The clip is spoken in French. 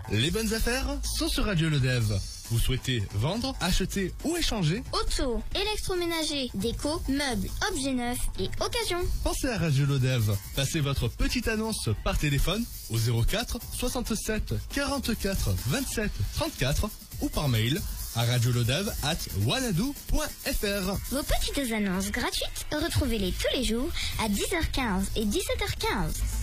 Les bonnes affaires sont sur Radio Le Dev. Vous souhaitez vendre, acheter ou échanger? Auto, électroménager, déco, meubles, objets neufs et occasion. Pensez à Radio Le Dev. Passez votre petite annonce par téléphone au 04 67 44 27 34 ou par mail à radioledev@wanadoo.fr. Vos petites annonces gratuites, retrouvez-les tous les jours à 10h15 et 17h15.